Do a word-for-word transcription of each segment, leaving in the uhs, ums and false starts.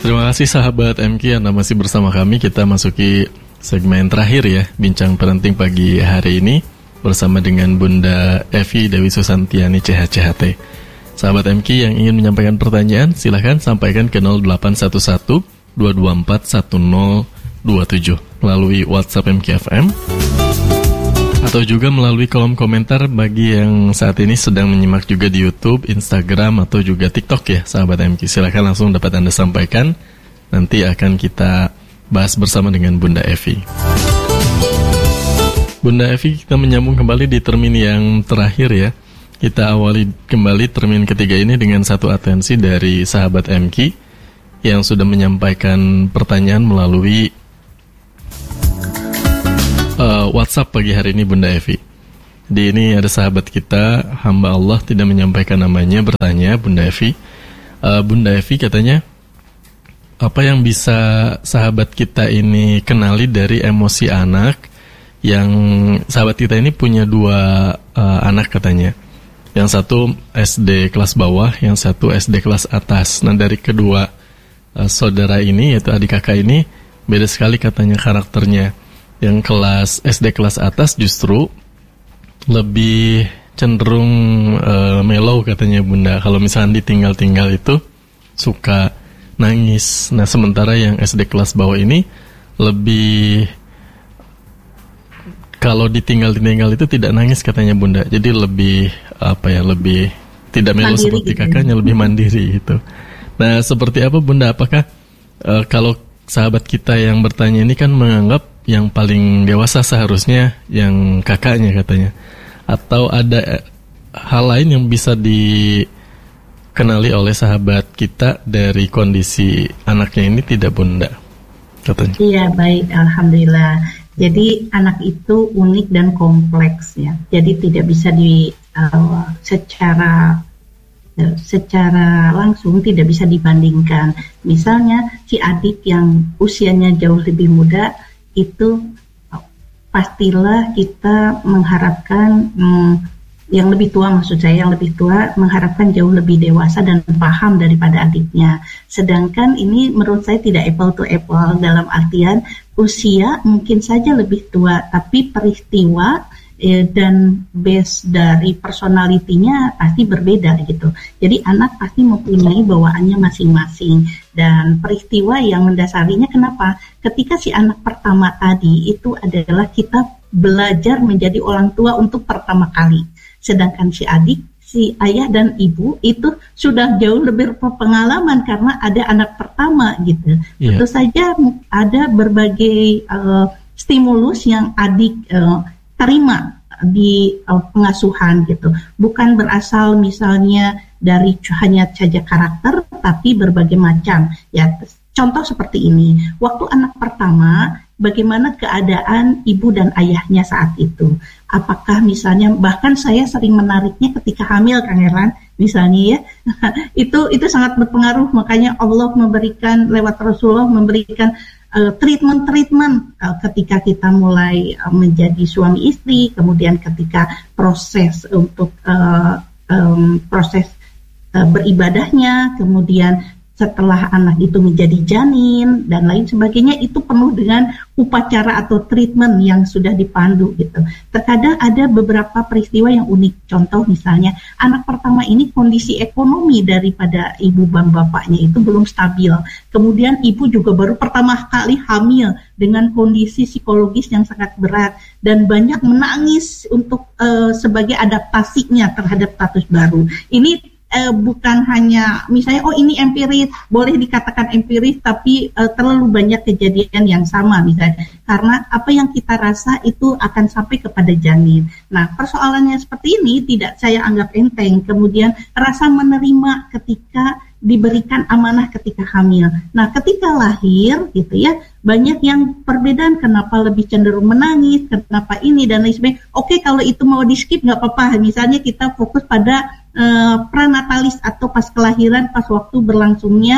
Terima kasih sahabat M K Anda masih bersama kami. Kita masuki segmen terakhir ya, bincang penting pagi hari ini bersama dengan Bunda Evi Dewi Susantiani C H C H T. Sahabat M K yang ingin menyampaikan pertanyaan, silahkan sampaikan ke nol delapan satu satu dua dua empat satu nol dua tujuh melalui WhatsApp M K F M atau juga melalui kolom komentar bagi yang saat ini sedang menyimak juga di YouTube, Instagram atau juga TikTok ya sahabat M K. Silahkan langsung dapat Anda sampaikan. Nanti akan kita bahas bersama dengan Bunda Evi. Bunda Evi, kita menyambung kembali di termin yang terakhir ya. Kita awali kembali termin ketiga ini dengan satu atensi dari sahabat M K yang sudah menyampaikan pertanyaan melalui uh, WhatsApp pagi hari ini Bunda Evi. Di ini ada sahabat kita, hamba Allah tidak menyampaikan namanya, bertanya Bunda Evi. Uh, Bunda Evi katanya, apa yang bisa sahabat kita ini kenali dari emosi anak yang sahabat kita ini punya dua uh, anak katanya. Yang satu S D kelas bawah, yang satu S D kelas atas. Nah dari kedua uh, saudara ini, yaitu adik kakak ini, beda sekali katanya karakternya. Yang kelas S D kelas atas justru lebih cenderung uh, mellow katanya Bunda. Kalau misalnya ditinggal-tinggal itu suka nangis. Nah sementara yang S D kelas bawah ini lebih, kalau ditinggal-tinggal itu tidak nangis katanya Bunda. Jadi lebih apa ya, lebih tidak melo seperti gitu. Kakaknya, lebih mandiri gitu. Nah, seperti apa Bunda? Apakah uh, kalau sahabat kita yang bertanya ini kan menganggap yang paling dewasa seharusnya yang kakaknya katanya, atau ada uh, hal lain yang bisa dikenali oleh sahabat kita dari kondisi anaknya ini tidak Bunda? Katanya. Iya, baik, alhamdulillah. Jadi anak itu unik dan kompleks ya. Jadi tidak bisa di uh, secara uh, secara langsung tidak bisa dibandingkan. Misalnya si adik yang usianya jauh lebih muda itu uh, pastilah kita mengharapkan um, yang lebih tua, maksud saya yang lebih tua mengharapkan jauh lebih dewasa dan paham daripada adiknya. Sedangkan ini menurut saya tidak apple to apple, dalam artian usia mungkin saja lebih tua, tapi peristiwa eh, dan base dari personalitinya pasti berbeda gitu. Jadi anak pasti mempunyai bawaannya masing-masing, dan peristiwa yang mendasarinya kenapa? Ketika si anak pertama tadi itu adalah kita belajar menjadi orang tua untuk pertama kali. Sedangkan si adik, si ayah dan ibu itu sudah jauh lebih berpengalaman karena ada anak pertama gitu. Yeah. Tentu saja ada berbagai uh, stimulus yang adik uh, terima di uh, pengasuhan gitu. Bukan berasal misalnya dari hanya saja karakter, tapi berbagai macam. Ya, contoh seperti ini. Waktu anak pertama, bagaimana keadaan ibu dan ayahnya saat itu? Apakah misalnya, bahkan saya sering menariknya ketika hamil, Kang Erlan, misalnya ya, itu itu sangat berpengaruh. Makanya Allah memberikan lewat Rasulullah memberikan uh, treatment-treatment uh, ketika kita mulai uh, menjadi suami istri, kemudian ketika proses untuk uh, um, proses uh, beribadahnya, kemudian setelah anak itu menjadi janin dan lain sebagainya, itu penuh dengan upacara atau treatment yang sudah dipandu gitu. Terkadang ada beberapa peristiwa yang unik. Contoh misalnya anak pertama ini kondisi ekonomi daripada ibu dan bapaknya itu belum stabil. Kemudian ibu juga baru pertama kali hamil dengan kondisi psikologis yang sangat berat dan banyak menangis untuk uh, sebagai adaptasinya terhadap status baru. Ini Eh, bukan hanya misalnya oh ini empiris, boleh dikatakan empiris, tapi eh, terlalu banyak kejadian yang sama misalnya, karena apa yang kita rasa itu akan sampai kepada janin. Nah persoalannya seperti ini tidak saya anggap enteng. Kemudian rasa menerima ketika diberikan amanah ketika hamil. Nah ketika lahir gitu ya, banyak yang perbedaan, kenapa lebih cenderung menangis, kenapa ini dan lain sebagainya. Oke, kalau itu mau di skip nggak apa-apa, misalnya kita fokus pada Uh, prenatalis atau pas kelahiran, pas waktu berlangsungnya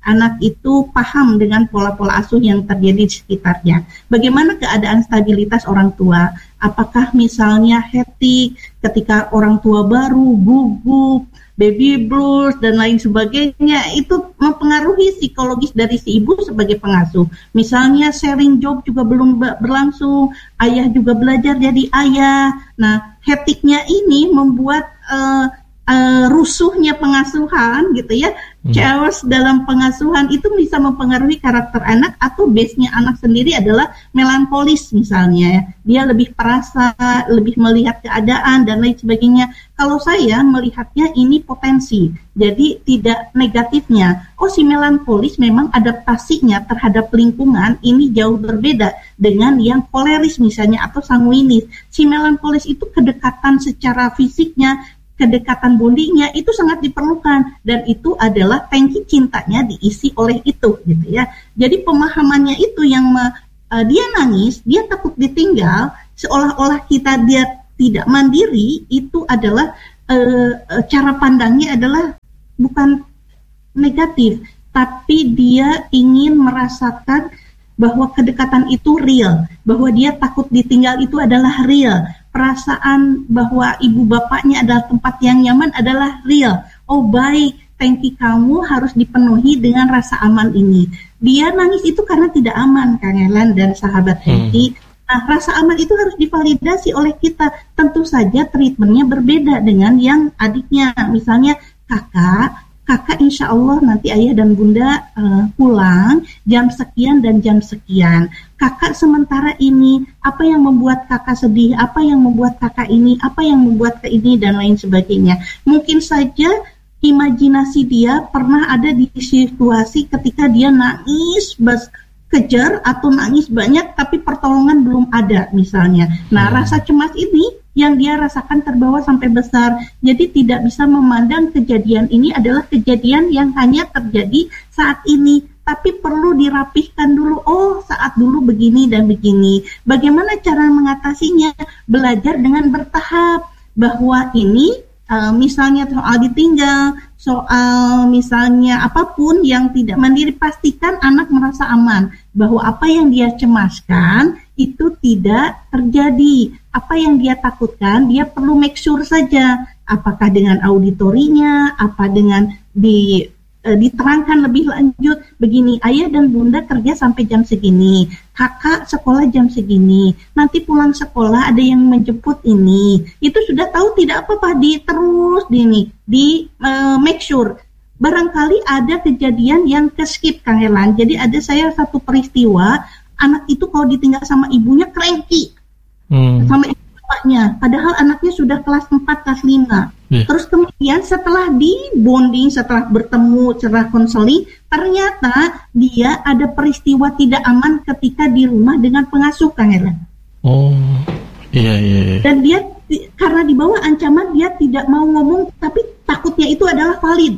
anak itu paham dengan pola-pola asuh yang terjadi di sekitarnya. Bagaimana keadaan stabilitas orang tua? Apakah misalnya hektik ketika orang tua baru, gugup, baby blues, dan lain sebagainya, itu mempengaruhi psikologis dari si ibu sebagai pengasuh. Misalnya sharing job juga belum berlangsung, ayah juga belajar jadi ayah. Nah, hektiknya ini membuat uh, Uh, rusuhnya pengasuhan gitu ya, hmm. chaos dalam pengasuhan itu bisa mempengaruhi karakter anak, atau base-nya anak sendiri adalah melankolis misalnya, dia lebih perasa, lebih melihat keadaan dan lain sebagainya. Kalau saya melihatnya ini potensi, jadi tidak negatifnya. Oh, si melankolis memang adaptasinya terhadap lingkungan ini jauh berbeda dengan yang koleris misalnya atau sanguinis. Si melankolis itu kedekatan secara fisiknya, kedekatan bondingnya itu sangat diperlukan, dan itu adalah tangki cintanya diisi oleh itu gitu ya. Jadi pemahamannya itu yang me, uh, dia nangis, dia takut ditinggal, seolah-olah kita dia tidak mandiri, itu adalah uh, uh, cara pandangnya adalah bukan negatif, tapi dia ingin merasakan bahwa kedekatan itu real, bahwa dia takut ditinggal itu adalah real. Perasaan bahwa ibu bapaknya adalah tempat yang nyaman adalah real. Oh baik, tangki kamu harus dipenuhi dengan rasa aman ini. Dia nangis itu karena tidak aman, Kang Elan dan sahabat Hengki. Hmm. Nah, rasa aman itu harus divalidasi oleh kita. Tentu saja treatmentnya berbeda dengan yang adiknya. Misalnya kakak, kakak insya Allah nanti ayah dan bunda uh, pulang jam sekian dan jam sekian. Kakak sementara ini, apa yang membuat kakak sedih, apa yang membuat kakak ini, apa yang membuat kakak ini, dan lain sebagainya. Mungkin saja imajinasi dia pernah ada di situasi ketika dia nangis bas kejar atau nangis banyak tapi pertolongan belum ada misalnya. Nah, rasa cemas ini yang dia rasakan terbawa sampai besar. Jadi tidak bisa memandang kejadian ini adalah kejadian yang hanya terjadi saat ini, tapi perlu dirapihkan dulu. Oh, saat dulu begini dan begini. Bagaimana cara mengatasinya? Belajar dengan bertahap, bahwa ini uh, misalnya soal ditinggal, soal misalnya apapun yang tidak mandiri, pastikan anak merasa aman bahwa apa yang dia cemaskan itu tidak terjadi. Apa yang dia takutkan, dia perlu make sure saja. Apakah dengan auditorinya, apa dengan di e, diterangkan lebih lanjut. Begini, ayah dan bunda kerja sampai jam segini, kakak sekolah jam segini, nanti pulang sekolah ada yang menjemput ini. Itu sudah tahu, tidak apa-apa, di terus di ini, di e, make sure. Barangkali ada kejadian yang ke-skip, Kang Elan. Jadi ada saya satu peristiwa, anak itu kalau ditinggal sama ibunya cranky. Hmm. Sama ibu bapaknya, padahal anaknya sudah kelas empat, kelas lima. Yeah. Terus kemudian setelah di bonding, setelah bertemu, setelah konseling, ternyata dia ada peristiwa tidak aman ketika di rumah dengan pengasuh, Kang Elan. Oh, iya iya. iya. Dan dia karena di bawah ancaman, dia tidak mau ngomong, tapi takutnya itu adalah valid.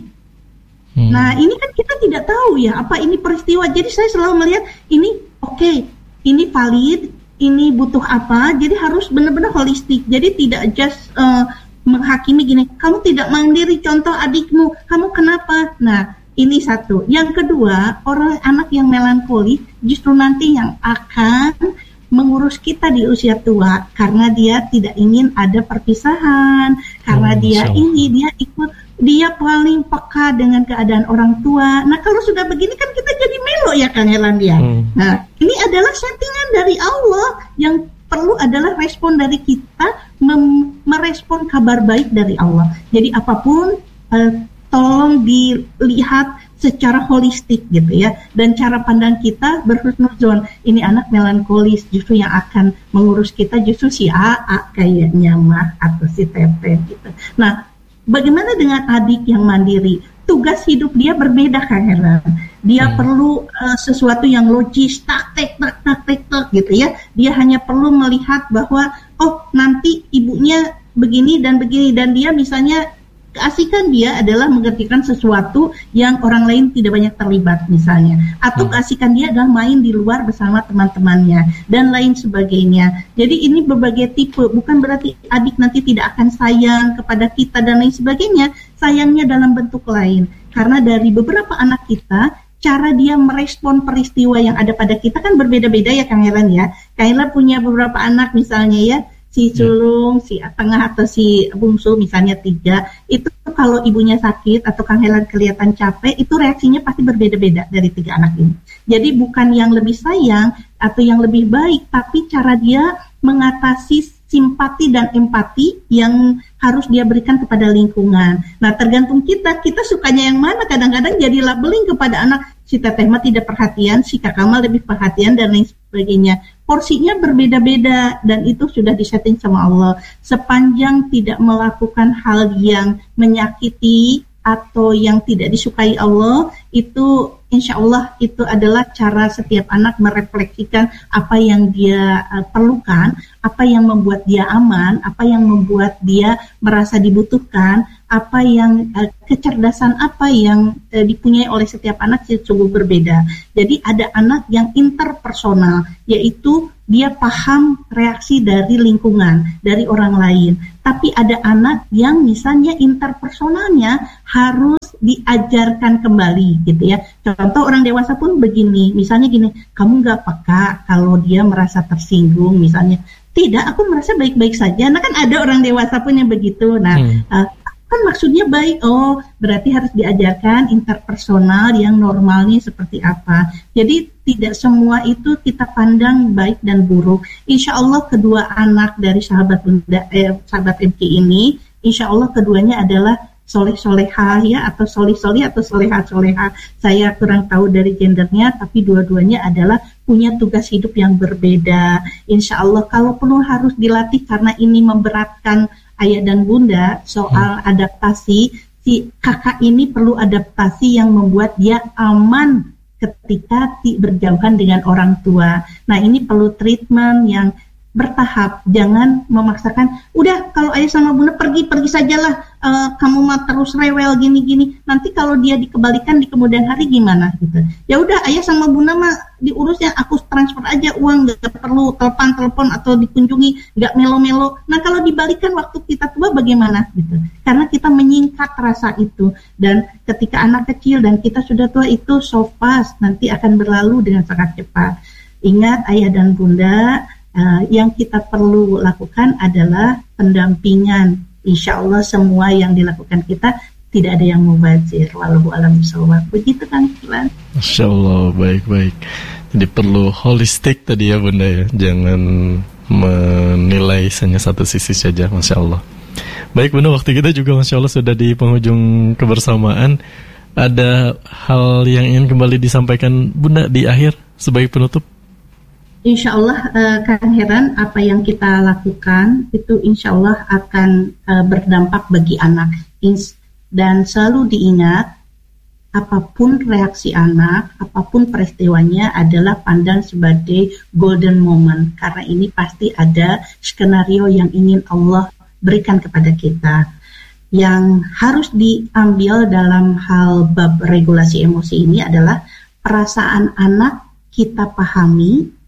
Hmm. Nah, ini kan kita tidak tahu ya apa ini peristiwa. Jadi saya selalu melihat ini oke, okay, ini valid. Ini butuh apa, jadi harus benar-benar holistik. Jadi tidak just uh, menghakimi gini, kamu tidak mandiri, contoh adikmu, kamu kenapa? Nah, ini satu. Yang kedua, orang anak yang melankoli justru nanti yang akan mengurus kita di usia tua, karena dia tidak ingin ada perpisahan, karena oh, dia so. ini, dia ikut, dia paling peka dengan keadaan orang tua. Nah, kalau sudah begini kan kita jadi melo ya, Kang Elandia. Hmm. Nah, ini adalah settingan dari Allah. Yang perlu adalah respon dari kita, mem- merespon kabar baik dari Allah. Jadi apapun, uh, tolong dilihat secara holistik gitu ya. Dan cara pandang kita berhusnuzon. Ini anak melankolis, justru yang akan mengurus kita justru si A A kayaknya mah, atau si Tete gitu. Nah, bagaimana dengan adik yang mandiri? Tugas hidup dia berbeda, Kang Herlan. Dia hmm. perlu uh, sesuatu yang logis, tak tek tak tak tek tak gitu ya. Dia hanya perlu melihat bahwa oh nanti ibunya begini dan begini, dan dia misalnya keasikan dia adalah mengerjakan sesuatu yang orang lain tidak banyak terlibat misalnya, atau hmm. keasikan dia adalah main di luar bersama teman-temannya dan lain sebagainya. Jadi ini berbagai tipe, bukan berarti adik nanti tidak akan sayang kepada kita dan lain sebagainya. Sayangnya dalam bentuk lain, karena dari beberapa anak kita cara dia merespon peristiwa yang ada pada kita kan berbeda-beda ya Kang Helan ya. Kang Helan punya beberapa anak misalnya ya, si sulung, si tengah atau si bungsu misalnya tiga, itu kalau ibunya sakit atau Kang Helan kelihatan capek, itu reaksinya pasti berbeda-beda dari tiga anak ini. Jadi bukan yang lebih sayang atau yang lebih baik, tapi cara dia mengatasi simpati dan empati yang harus dia berikan kepada lingkungan. Nah, tergantung kita, kita sukanya yang mana. Kadang-kadang jadi labeling kepada anak, si teteh mah tidak perhatian, si kakak mah lebih perhatian, dan lain sebagainya. Porsinya berbeda-beda, dan itu sudah disetting sama Allah. Sepanjang tidak melakukan hal yang menyakiti atau yang tidak disukai Allah, itu insya Allah itu adalah cara setiap anak merefleksikan apa yang dia uh, perlukan, apa yang membuat dia aman, apa yang membuat dia merasa dibutuhkan, apa yang uh, kecerdasan apa yang uh, dipunyai oleh setiap anak sungguh berbeda. Jadi ada anak yang interpersonal, yaitu dia paham reaksi dari lingkungan, dari orang lain. Tapi ada anak yang misalnya interpersonalnya harus diajarkan kembali gitu ya. Contoh orang dewasa pun begini, misalnya gini, kamu gak peka kalau dia merasa tersinggung misalnya. Tidak, aku merasa baik-baik saja. Nah kan ada orang dewasa pun yang begitu. Nah hmm. uh, kan maksudnya baik, oh berarti harus diajarkan interpersonal yang normalnya seperti apa. Jadi tidak semua itu kita pandang baik dan buruk. Insya Allah kedua anak dari sahabat bunda, eh, sahabat M K ini, insya Allah keduanya adalah soleh-solehah ya, atau solih-solih atau solehah-solehah. Saya kurang tahu dari gendernya, tapi dua-duanya adalah punya tugas hidup yang berbeda. Insya Allah kalau perlu harus dilatih karena ini memberatkan ayah dan bunda soal adaptasi, si kakak ini perlu adaptasi yang membuat dia aman ketika berjauhan dengan orang tua. Nah ini perlu treatment yang bertahap, jangan memaksakan, udah kalau ayah sama bunda pergi, pergi sajalah, uh, kamu mah terus rewel gini-gini, nanti kalau dia dikembalikan di kemudian hari gimana gitu. Ya udah ayah sama bunda mah diurusnya, aku transfer aja uang, gak perlu telepon-telepon atau dikunjungi, gak melo-melo. Nah kalau dibalikan waktu kita tua bagaimana gitu, karena kita menyingkat rasa itu, dan ketika anak kecil dan kita sudah tua itu so fast, nanti akan berlalu dengan sangat cepat. Ingat ayah dan bunda, Uh, yang kita perlu lakukan adalah pendampingan. Insya Allah semua yang dilakukan kita tidak ada yang mubazir. Wallahu a'lam bishawab. Begitu kan, Iwan? Masya Allah, baik-baik. Jadi perlu holistik tadi ya bunda ya, jangan menilai hanya satu sisi saja. Masya Allah. Baik bunda, waktu kita juga Masya Allah sudah di penghujung kebersamaan. Ada hal yang ingin kembali disampaikan bunda di akhir sebagai penutup? Insya Allah uh, Kang Heran, apa yang kita lakukan itu insya Allah akan uh, berdampak bagi anak. Ins- dan selalu diingat, apapun reaksi anak, apapun peristiwanya adalah pandang sebagai golden moment. Karena ini pasti ada skenario yang ingin Allah berikan kepada kita. Yang harus diambil dalam hal bab regulasi emosi ini adalah perasaan anak kita pahami,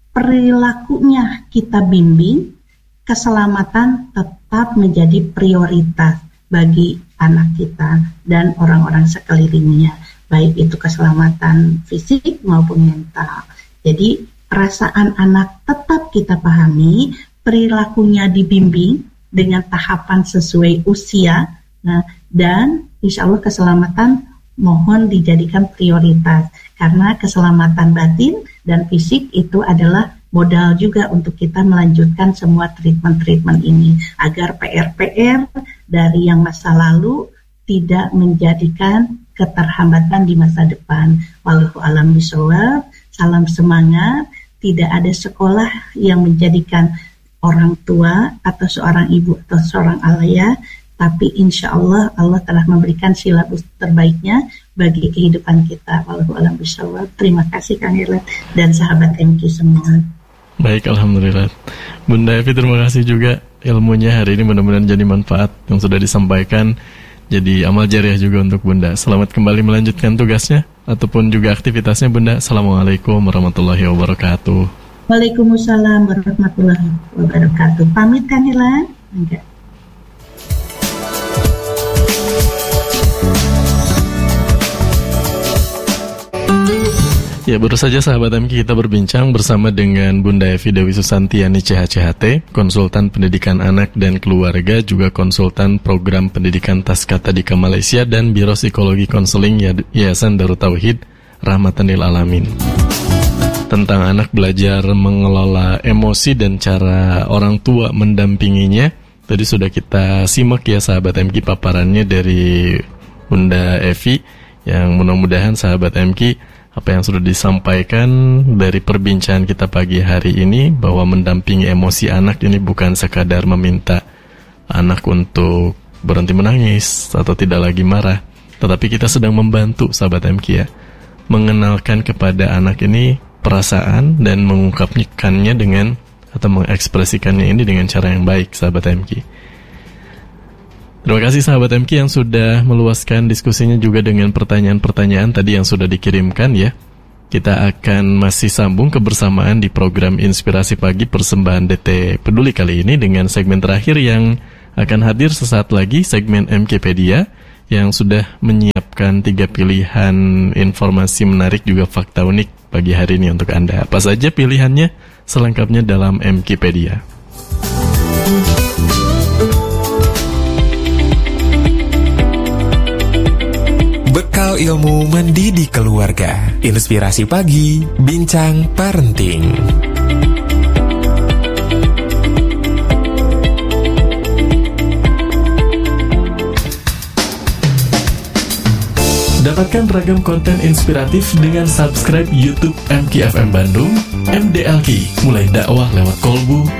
perilakunya kita bimbing, keselamatan tetap menjadi prioritas bagi anak kita dan orang-orang sekelilingnya, baik itu keselamatan fisik maupun mental. Jadi perasaan anak tetap kita pahami, perilakunya dibimbing dengan tahapan sesuai usia, nah, dan insya Allah keselamatan mohon dijadikan prioritas, karena keselamatan batin dan fisik itu adalah modal juga untuk kita melanjutkan semua treatment-treatment ini, agar P R-P R dari yang masa lalu tidak menjadikan keterhambatan di masa depan. Wallahu a'lam bishawab. Salam semangat. Tidak ada sekolah yang menjadikan orang tua atau seorang ibu atau seorang ayah, tapi insya Allah Allah telah memberikan silabus terbaiknya bagi kehidupan kita. Wallahu a'lam bishawab. Terima kasih Kang Irlet dan sahabat M K semua. Baik, alhamdulillah. Bunda Evi, terima kasih juga ilmunya hari ini, mudah-mudahan jadi manfaat yang sudah disampaikan, jadi amal jariah juga untuk Bunda. Selamat kembali melanjutkan tugasnya ataupun juga aktivitasnya Bunda. Assalamualaikum warahmatullahi wabarakatuh. Waalaikumsalam warahmatullahi wabarakatuh. Pamit Kang Irlet? Enggak. Ya, baru saja sahabat M K kita berbincang bersama dengan Bunda Evi Dewi Susantiani C H C H T, konsultan pendidikan anak dan keluarga, juga konsultan program pendidikan Taskata Dika Malaysia dan Biro Psikologi Konseling Yayasan Darut Tauhid Rahmatan lil Alamin. Tentang anak belajar mengelola emosi dan cara orang tua mendampinginya, tadi sudah kita simak ya sahabat M K paparannya dari Bunda Evi, yang mudah-mudahan sahabat M K apa yang sudah disampaikan dari perbincangan kita pagi hari ini, bahwa mendampingi emosi anak ini bukan sekadar meminta anak untuk berhenti menangis atau tidak lagi marah, tetapi kita sedang membantu sahabat M K ya, mengenalkan kepada anak ini perasaan dan mengungkapkannya dengan atau mengekspresikannya ini dengan cara yang baik sahabat M K. Terima kasih sahabat M K yang sudah meluaskan diskusinya juga dengan pertanyaan-pertanyaan tadi yang sudah dikirimkan ya. Kita akan masih sambung kebersamaan di program Inspirasi Pagi persembahan D T Peduli kali ini dengan segmen terakhir yang akan hadir sesaat lagi, segmen Mkpedia, yang sudah menyiapkan tiga pilihan informasi menarik juga fakta unik pagi hari ini untuk Anda. Apa saja pilihannya? Selengkapnya dalam Mkpedia. Bekal ilmu mendidik keluarga. Inspirasi Pagi, Bincang Parenting. Dapatkan ragam konten inspiratif dengan subscribe YouTube M K F M Bandung, M D L K, mulai dakwah lewat kolbu,